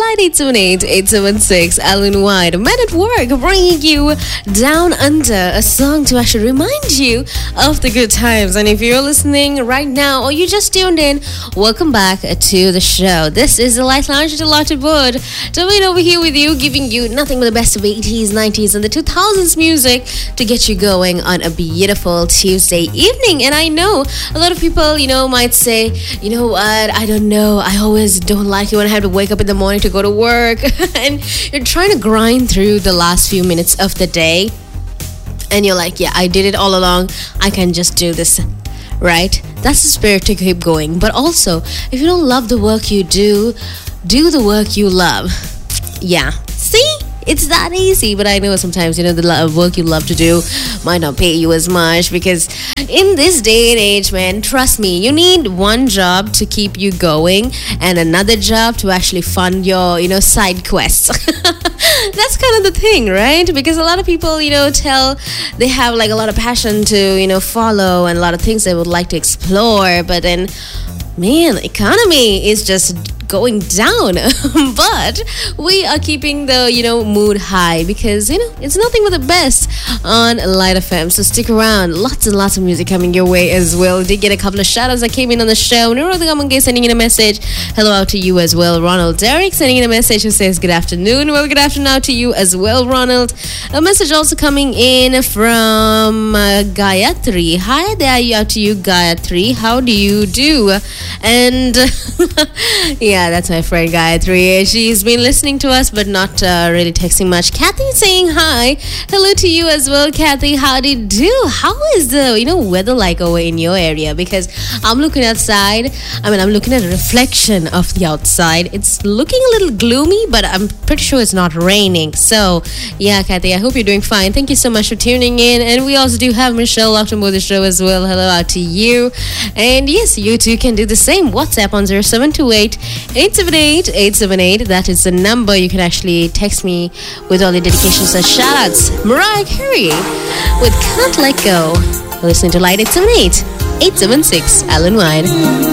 Light 878-876 Alan White. Men at Work bringing you Down Under, a song to actually remind you of the good times. And if you're listening right now or you just tuned in, welcome back to the show. This is the Light Lounge with Lotte Wood. Domain over here with you, giving you nothing but the best of 80s, 90s and the 2000s music to get you going on a beautiful Tuesday evening. And I know a lot of people, might say, you know what, I don't know, I always don't like it when I have to wake up in the morning to go to work and you're trying to grind through the last few minutes of the day and you're like, yeah, I did it all along, I can just do this, right? That's the spirit to keep going. But also, if you don't love the work you do the work you love. Yeah, see? It's that easy, but I know sometimes, the work you love to do might not pay you as much because in this day and age, man, trust me, you need one job to keep you going and another job to actually fund your, side quests. That's kind of the thing, right? Because a lot of people, tell they have like a lot of passion to, follow and a lot of things they would like to explore, but then, man, the economy is just going down. But we are keeping the mood high because it's nothing but the best on Light FM. So stick around, lots and lots of music coming your way as well. Did get a couple of shout outs that came in on the show. Nurul sending in a message, hello out to you as well. Ronald Derek sending in a message who says good afternoon. Well, good afternoon out to you as well, Ronald. A message also coming in from Gayatri. Hi there, out to you, Gayatri. How do you do? And yeah, that's my friend Gayatri. She's been listening to us but not really texting much. Kathy saying hi. Hello to you as well, Kathy. How do you do? How is the weather like over in your area? Because I'm looking outside. I'm looking at a reflection of the outside. It's looking a little gloomy, but I'm pretty sure it's not raining. So yeah, Kathy, I hope you're doing fine. Thank you so much for tuning in. And we also do have Michelle welcome to the show as well. Hello out to you. And yes, you too can do the same. WhatsApp on 0728-878-878. That is the number. You can actually text me with all the dedications and shout-outs. Mariah Carey with Can't Let Go. Listening to Light 878-876 Alan White.